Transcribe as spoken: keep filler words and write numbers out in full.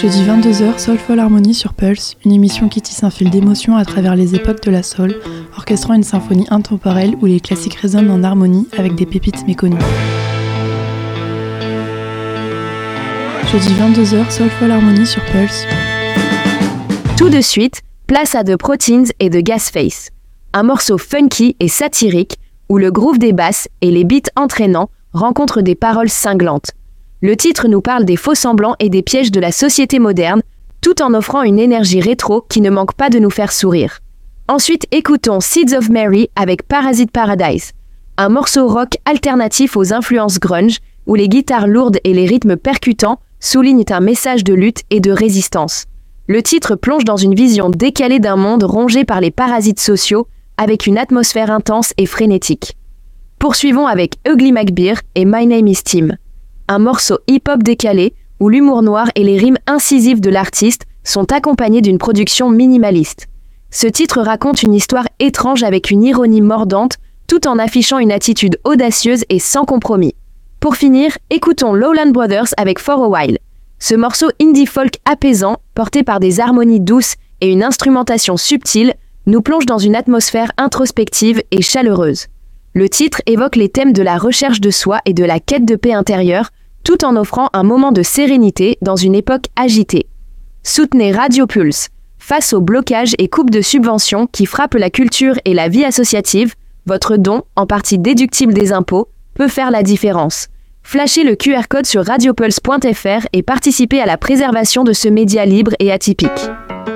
Jeudi vingt-deux heures, Soulful Harmony sur Pulse, une émission qui tisse un fil d'émotion à travers les époques de la soul, orchestrant une symphonie intemporelle où les classiques résonnent en harmonie avec des pépites méconnues. Jeudi vingt-deux heures, Soulful Harmony sur Pulse. Tout de suite, place à The Proteins et The Gasface. Un morceau funky et satirique où le groove des basses et les beats entraînants rencontrent des paroles cinglantes. Le titre nous parle des faux-semblants et des pièges de la société moderne, tout en offrant une énergie rétro qui ne manque pas de nous faire sourire. Ensuite, écoutons Seeds of Mary avec Parasite Paradise, un morceau rock alternatif aux influences grunge, où les guitares lourdes et les rythmes percutants soulignent un message de lutte et de résistance. Le titre plonge dans une vision décalée d'un monde rongé par les parasites sociaux, avec une atmosphère intense et frénétique. Poursuivons avec Ugly McBeer et My Name is Tim, un morceau hip-hop décalé où l'humour noir et les rimes incisives de l'artiste sont accompagnés d'une production minimaliste. Ce titre raconte une histoire étrange avec une ironie mordante, tout en affichant une attitude audacieuse et sans compromis. Pour finir, écoutons Lowland Brothers avec For a While. Ce morceau indie folk apaisant, porté par des harmonies douces et une instrumentation subtile, nous plonge dans une atmosphère introspective et chaleureuse. Le titre évoque les thèmes de la recherche de soi et de la quête de paix intérieure, tout en offrant un moment de sérénité dans une époque agitée. Soutenez Radio Pulse. Face aux blocages et coupes de subventions qui frappent la culture et la vie associative, votre don, en partie déductible des impôts, peut faire la différence. Flashez le Q R code sur radiopulse point f r et participez à la préservation de ce média libre et atypique.